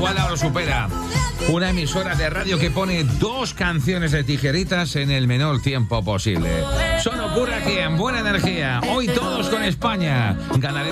iguala o lo supera. Una emisora de radio que pone 2 canciones de Tijeritas en el menor tiempo posible. Solo ocurre aquí en Buena Energía. Hoy todos con España. Ganaremos.